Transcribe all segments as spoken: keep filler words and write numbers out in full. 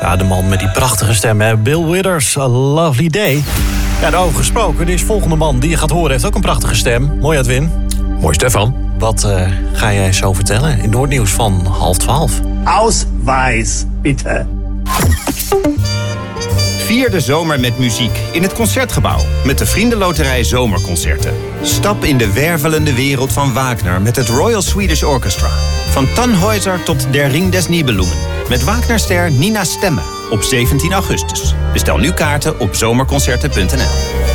Ja, de man met die prachtige stem, hè? Bill Withers, A Lovely Day. Ja, daarover gesproken, deze volgende man die je gaat horen heeft ook een prachtige stem. Mooi, Edwin. Mooi, Stefan. Wat uh, ga jij zo vertellen in Noordnieuws van half twaalf? Ausweis, bitte. Vier de zomer met muziek in het Concertgebouw met de Vriendenloterij Zomerconcerten. Stap in de wervelende wereld van Wagner met het Royal Swedish Orchestra. Van Tannhäuser tot Der Ring des Nibelungen. Met Wagnerster Nina Stemme op zeventien augustus. Bestel nu kaarten op zomerconcerten punt n l.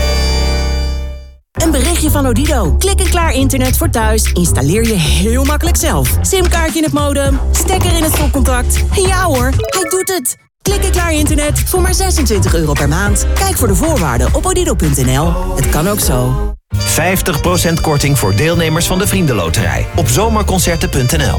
Een berichtje van Odido. Klik en klaar internet voor thuis. Installeer je heel makkelijk zelf. Simkaartje in het modem, stekker in het stopcontact. Ja hoor, hij doet het. Klik en klaar internet voor maar zesentwintig euro per maand. Kijk voor de voorwaarden op odido punt n l. Het kan ook zo. vijftig procent korting voor deelnemers van de Vriendenloterij op zomerconcerten punt n l.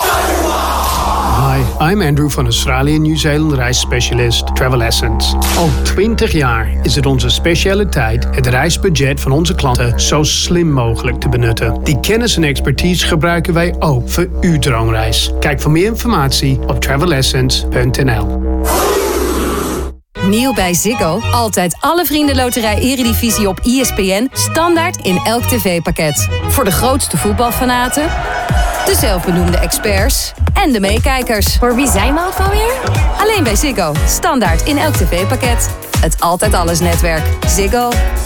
Hi, I'm Andrew van Australië Nieuw-Zeeland reisspecialist Travel Essence. Al twintig jaar is het onze specialiteit het reisbudget van onze klanten zo slim mogelijk te benutten. Die kennis en expertise gebruiken wij ook voor uw droomreis. Kijk voor meer informatie op travel essence punt n l. Nieuw bij Ziggo. Altijd alle Vriendenloterij Eredivisie op I S P N. Standaard in elk tv-pakket. Voor de grootste voetbalfanaten, de zelfbenoemde experts en de meekijkers. Voor wie zijn we ook alweer? Alleen bij Ziggo. Standaard in elk tv-pakket. Het Altijd Alles netwerk. Ziggo.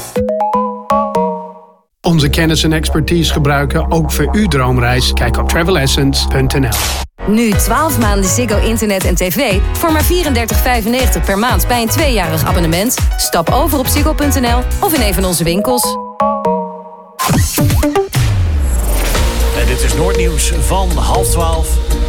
Onze kennis en expertise gebruiken ook voor uw droomreis. Kijk op travel essence punt n l. Nu twaalf maanden Ziggo internet en tv voor maar vierendertig vijfennegentig per maand bij een tweejarig abonnement. Stap over op ziggo punt n l of in een van onze winkels. En dit is Noordnieuws van half twaalf.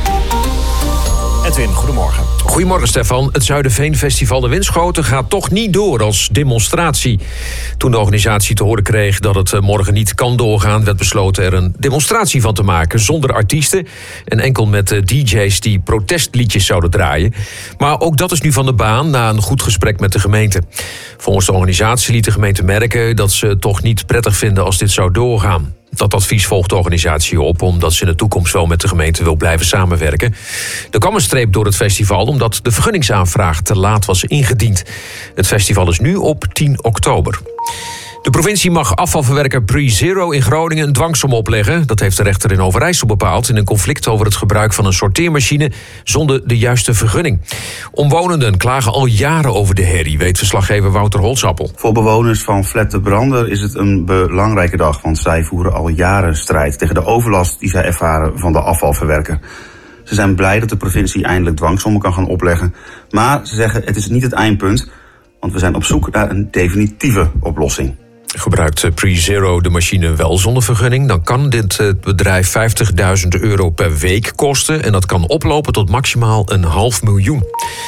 Edwin, goedemorgen. Goedemorgen, Stefan. Het Zuiderveenfestival de Winschoten gaat toch niet door als demonstratie. Toen de organisatie te horen kreeg dat het morgen niet kan doorgaan, werd besloten er een demonstratie van te maken zonder artiesten en enkel met D J's die protestliedjes zouden draaien. Maar ook dat is nu van de baan na een goed gesprek met de gemeente. Volgens de organisatie liet de gemeente merken dat ze het toch niet prettig vinden als dit zou doorgaan. Dat advies volgt de organisatie op omdat ze in de toekomst wel met de gemeente wil blijven samenwerken. Er kwam een streep door het festival omdat de vergunningsaanvraag te laat was ingediend. Het festival is nu op tien oktober. De provincie mag afvalverwerker PreZero in Groningen een dwangsom opleggen. Dat heeft de rechter in Overijssel bepaald in een conflict over het gebruik van een sorteermachine zonder de juiste vergunning. Omwonenden klagen al jaren over de herrie, weet verslaggever Wouter Holzappel. Voor bewoners van Flat de Brander is het een belangrijke dag, want zij voeren al jaren strijd tegen de overlast die zij ervaren van de afvalverwerker. Ze zijn blij dat de provincie eindelijk dwangsommen kan gaan opleggen, maar ze zeggen het is niet het eindpunt, want we zijn op zoek naar een definitieve oplossing. Gebruikt PreZero de machine wel zonder vergunning, dan kan dit bedrijf vijftigduizend euro per week kosten en dat kan oplopen tot maximaal een half miljoen.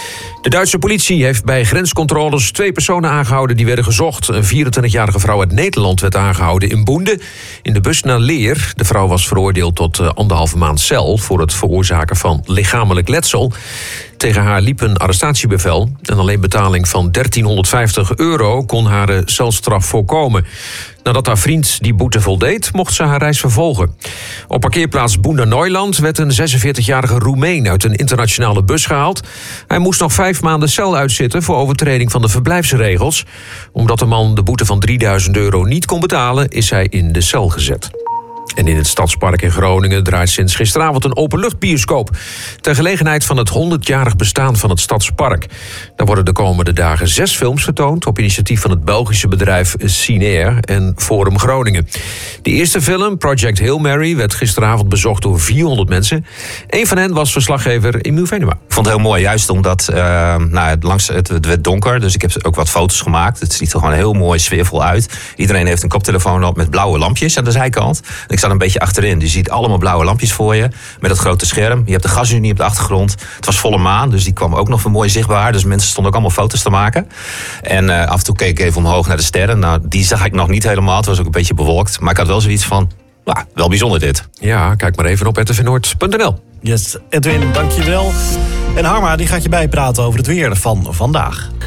De Duitse politie heeft bij grenscontroles twee personen aangehouden die werden gezocht. Een vierentwintigjarige vrouw uit Nederland werd aangehouden in Boende in de bus naar Leer. De vrouw was veroordeeld tot uh, anderhalve maand cel voor het veroorzaken van lichamelijk letsel. Tegen haar liep een arrestatiebevel en alleen betaling van dertienhonderdvijftig euro kon haar celstraf voorkomen. Nadat haar vriend die boete voldeed, mocht ze haar reis vervolgen. Op parkeerplaats Boender-Neuland werd een zesenveertigjarige Roemeen uit een internationale bus gehaald. Hij moest nog vijf maanden cel uitzitten voor overtreding van de verblijfsregels. Omdat de man de boete van drieduizend euro niet kon betalen, is hij in de cel gezet. En in het Stadspark in Groningen draait sinds gisteravond een openluchtbioscoop. Ter gelegenheid van het honderdjarig bestaan van het Stadspark. Daar worden de komende dagen zes films vertoond op initiatief van het Belgische bedrijf Cineair en Forum Groningen. De eerste film, Project Hail Mary, werd gisteravond bezocht door vierhonderd mensen. Eén van hen was verslaggever Emiel Venema. Ik vond het heel mooi, juist omdat uh, nou, langs het, het werd donker. Dus ik heb ook wat foto's gemaakt. Het ziet er gewoon heel mooi sfeervol uit. Iedereen heeft een koptelefoon op met blauwe lampjes aan de zijkant. Ik sta een beetje achterin. Je ziet allemaal blauwe lampjes voor je. Met dat grote scherm. Je hebt de gasunie op de achtergrond. Het was volle maan, dus die kwam ook nog mooi zichtbaar. Dus mensen stonden ook allemaal foto's te maken. En uh, af en toe keek ik even omhoog naar de sterren. Nou, die zag ik nog niet helemaal. Het was ook een beetje bewolkt. Maar ik had wel zoiets van, nou, wel bijzonder dit. Ja, kijk maar even op r t v noord punt n l. Yes, Edwin, dankjewel. En Harma die gaat je bijpraten over het weer van vandaag.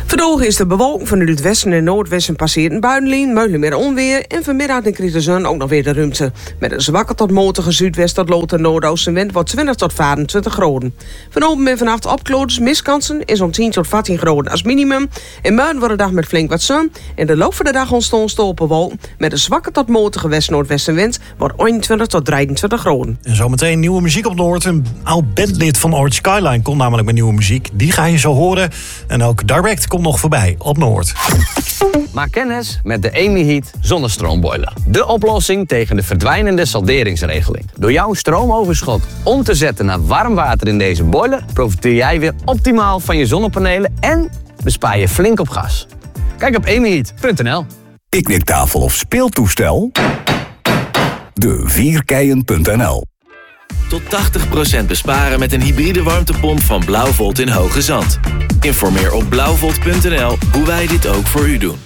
Vandaag is de bewolking van het westen en noordwesten passeert een buitenlijn, muilen meer onweer en vanmiddag krijgt de zon ook nog weer de ruimte. Met een zwakke tot matige zuidwest tot lood en noordoostenwind wordt twintig tot vijfentwintig graden. Vanavond en vannacht opkloders, miskansen is om tien tot veertien graden als minimum. In Muiden wordt de dag met flink wat zon. In de loop van de dag ontstonden stolpenwolken. Met een zwakke tot matige west-noordwestenwind wordt eenentwintig tot drieëntwintig graden. En zometeen nieuwe muziek op Noord. Een oud bandlid van Orange Skyline komt namelijk met nieuwe muziek. Die ga je zo horen. En ook Direct komt nog voorbij op Noord. Maak kennis met de Amy Heat zonnestroomboiler. De oplossing tegen de verdwijnende salderingsregeling. Door jouw stroomoverschot om te zetten naar warm water in deze boiler profiteer jij weer optimaal van je zonnepanelen en bespaar je flink op gas. Kijk op amy heat punt n l. Picknicktafel of speeltoestel? de vierkeien punt n l. Tot tachtig procent besparen met een hybride warmtepomp van Blauwvolt in Hoge Zand. Informeer op blauwvolt punt n l hoe wij dit ook voor u doen.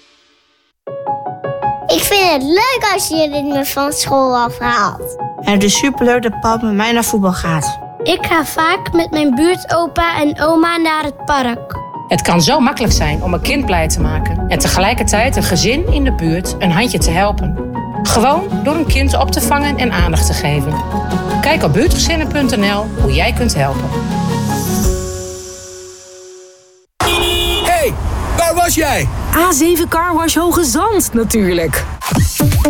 Ik vind het leuk als je dit me van school afhaalt. Het is superleuk dat papa met mij naar voetbal gaat. Ik ga vaak met mijn buurtopa en oma naar het park. Het kan zo makkelijk zijn om een kind blij te maken en tegelijkertijd een gezin in de buurt een handje te helpen. Gewoon door een kind op te vangen en aandacht te geven. Kijk op buurtgezinnen punt n l hoe jij kunt helpen. Hey, waar was jij? A zeven Car Wash Hoge Zand natuurlijk.